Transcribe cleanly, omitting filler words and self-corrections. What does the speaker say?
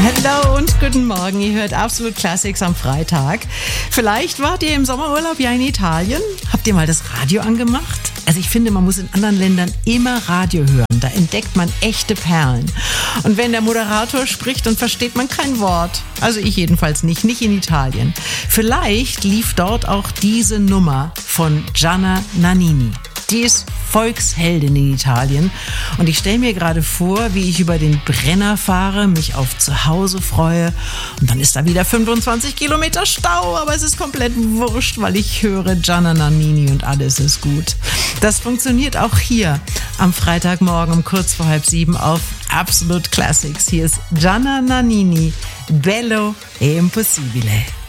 Hallo und guten Morgen. Ihr hört Absolut Classics am Freitag. Vielleicht wart ihr im Sommerurlaub ja in Italien. Habt ihr mal das Radio angemacht? Also ich finde, man muss in anderen Ländern immer Radio hören. Da entdeckt man echte Perlen. Und wenn der Moderator spricht, dann versteht man kein Wort. Also ich jedenfalls nicht in Italien. Vielleicht lief dort auch diese Nummer von Gianna Nannini. Die ist Volksheldin in Italien und ich stelle mir gerade vor, wie ich über den Brenner fahre, mich auf Zuhause freue und dann ist da wieder 25 Kilometer Stau, aber es ist komplett wurscht, weil ich höre Gianna Nannini und alles ist gut. Das funktioniert auch hier am Freitagmorgen um kurz vor 6:30 auf Absolut Classics. Hier ist Gianna Nannini, Bello e Impossibile.